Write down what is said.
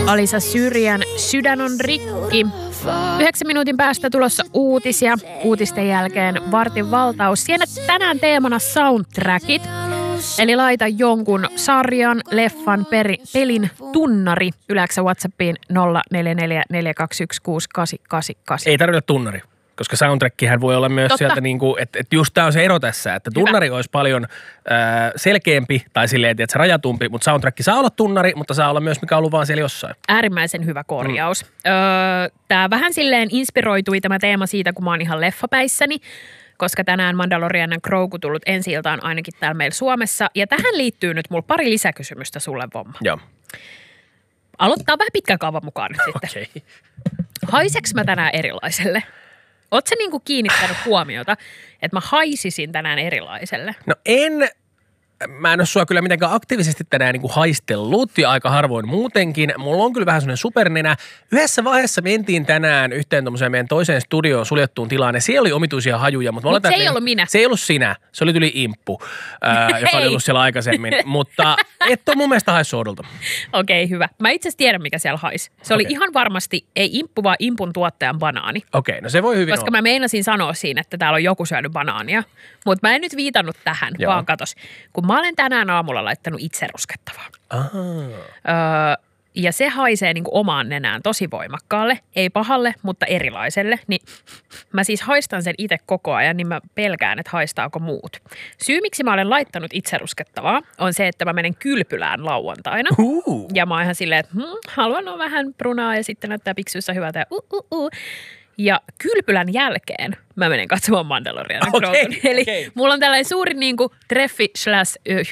Alisa Syrjän Sydän on rikki. 9 minuutin päästä tulossa uutisia. Uutisten jälkeen vartin valtaus. Siinä tänään teemana soundtrackit. Eli laita jonkun sarjan, leffan, pelin tunnari yläksä WhatsAppiin 0444216888. Ei tarvitse tunnari. Koska soundtrackihän voi olla myös sieltä niinku, että just tämä on se ero tässä, että tunnari olisi paljon selkeämpi tai silleen, että se rajatumpi, mutta soundtrack saa olla tunnari, mutta saa olla myös mikä on ollut vaan siellä jossain. Äärimmäisen hyvä korjaus. Tämä vähän silleen inspiroitui tämä teema siitä, kun mä oon ihan leffapäissäni, koska tänään Mandalorian ja Grogu tullut ensi-iltaan ainakin täällä meillä Suomessa. Ja tähän liittyy nyt mulla pari lisäkysymystä sulle, Vomma. Joo. Aloittaa vähän pitkän kaavan mukaan nyt sitten. Okei. Haiseks mä tänään erilaiselle? Ootko sä niinku kiinnittänyt huomiota, että mä haisisin tänään erilaiselle? No mä en ole sua kyllä mitenkään aktiivisesti tänään niin kuin haistellut ja aika harvoin muutenkin. Mulla on kyllä vähän semmoinen supernenä. Yhdessä vaiheessa mentiin tänään yhteen tommoseen meidän toiseen studioon suljettuun tilaan ja siellä oli omituisia hajuja. Mutta se ei ollut minä. Se ei ollut sinä. Se oli tyli Imppu, joka oli ollut siellä aikaisemmin. Mutta et ole mun mielestä haissut odolta. Okei, hyvä. Mä itse asiassa tiedän, mikä siellä haisi. Se oli ihan varmasti, ei Imppu, vaan Impun tuottajan banaani. Okei, no se voi hyvin Koska olla. mä meinasin sanoa siinä, että täällä on joku syönyt banaania. Mutta mä en nyt viitannut tähän, vaan katos. Kun mä olen tänään aamulla laittanut itse ruskettavaa. Ja se haisee niin kuin omaan nenään tosi voimakkaalle, ei pahalle, mutta erilaiselle. Niin mä siis haistan sen itse koko ajan, niin mä pelkään, että haistaako muut. Syy, miksi mä olen laittanut itse ruskettavaa, on se, että mä menen kylpylään lauantaina. Ja mä oon ihan silleen, että haluan olla vähän brunaa ja sitten näyttää piksuissa hyvältä ja Ja kylpylän jälkeen mä menen katsomaan Mandalorian. Eli mulla on tällainen suuri niin kuin treffi